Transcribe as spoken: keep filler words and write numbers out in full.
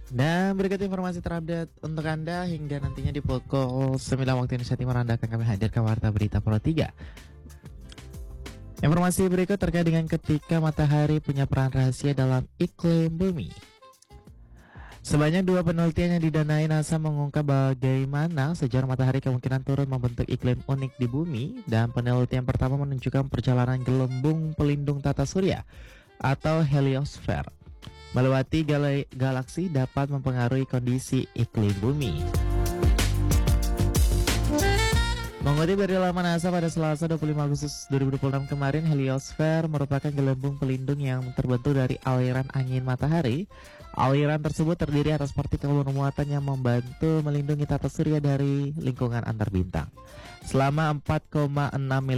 Dan berikut informasi terupdate untuk Anda hingga nantinya di pukul sembilan waktu Indonesia Timur Anda akan kami hadirkan Warta Berita Pro tiga. Informasi berikut terkait dengan ketika matahari punya peran rahasia dalam iklim bumi. Sebanyak dua penelitian yang didanai NASA mengungkap bagaimana sejarah matahari kemungkinan turut membentuk iklim unik di bumi. Dan penelitian pertama menunjukkan perjalanan gelembung pelindung tata surya atau heliosfer melewati gal- galaksi dapat mempengaruhi kondisi iklim bumi. Mengutip dari laman NASA pada Selasa dua puluh lima Agustus dua ribu dua puluh enam kemarin, heliosfer merupakan gelembung pelindung yang terbentuk dari aliran angin matahari. Aliran tersebut terdiri atas partikel bermuatan yang membantu melindungi tata surya dari lingkungan antar bintang. Selama empat koma enam